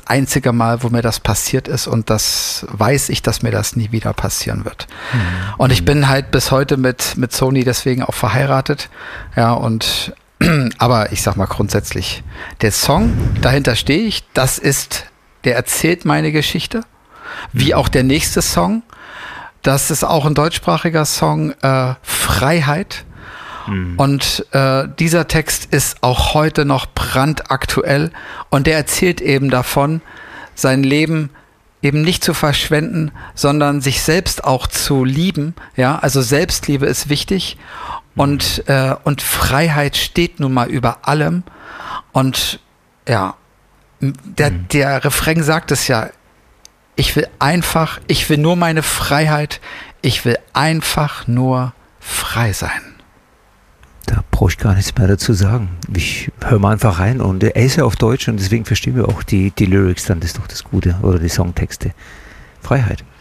einzige Mal, wo mir das passiert ist und das weiß ich, dass mir das nie wieder passieren wird. Und ich bin halt bis heute mit Sony deswegen auch verheiratet. Ja, und aber ich sag mal grundsätzlich, der Song, dahinter stehe ich, der erzählt meine Geschichte, wie auch der nächste Song. Das ist auch ein deutschsprachiger Song, Freiheit. Und dieser Text ist auch heute noch brandaktuell und der erzählt eben davon, sein Leben eben nicht zu verschwenden, sondern sich selbst auch zu lieben. Ja, also Selbstliebe ist wichtig und Freiheit steht nun mal über allem. Und ja, der Refrain sagt es ja, ich will nur meine Freiheit, ich will einfach nur frei sein. Da brauche ich gar nichts mehr dazu sagen. Ich höre mal einfach rein und er ist ja auf Deutsch und deswegen verstehen wir auch die Lyrics dann, das ist doch das Gute, oder die Songtexte. Freiheit.